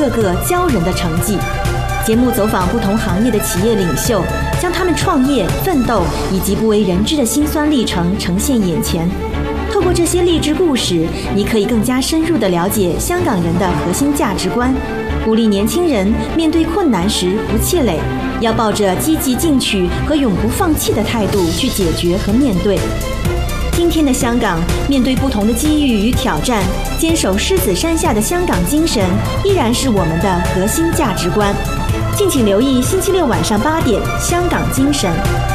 个个骄人的成绩。节目走访不同行业的企业领袖，将他们创业、奋斗以及不为人知的辛酸历程呈现眼前。透过这些励志故事，你可以更加深入地了解香港人的核心价值观，鼓励年轻人面对困难时不气馁，要抱着积极进取和永不放弃的态度去解决和面对。今天的香港，面对不同的机遇与挑战，坚守狮子山下的香港精神依然是我们的核心价值观。敬请留意星期六晚上8点《香港精神》。